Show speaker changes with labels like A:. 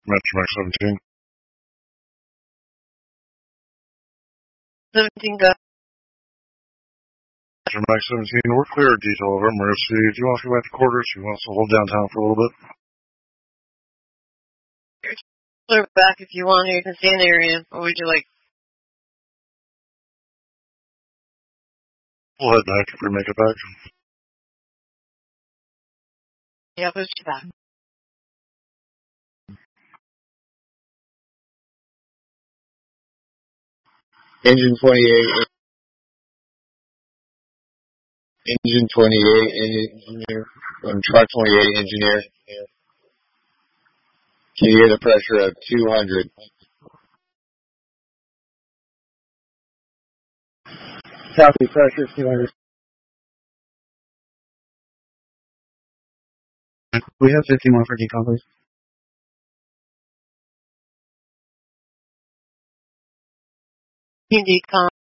A: Metro Max 17.
B: 17 go.
A: Metro Max 17, we're clear. Detail of emergency. Do you want to go back to quarters? Do you want us to hold downtown for a little bit?
B: Clear back if you want. You can stay in the area. What would you like?
A: We'll head back if we make it back.
B: Yeah, push you back.
C: Engine 28. Engine 28, engineer. Truck 28, engineer. Can you hear the pressure of 200? Copy, pressure 200. We have 51 for decom, please.
B: Decom.